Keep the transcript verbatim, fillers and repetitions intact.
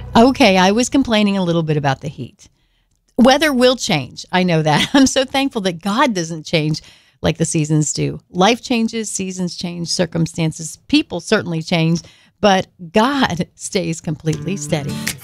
Okay, I was complaining a little bit about the heat. Weather will change. I know that. I'm so thankful that God doesn't change like the seasons do. Life changes, seasons change, circumstances, people certainly change, but God stays completely steady.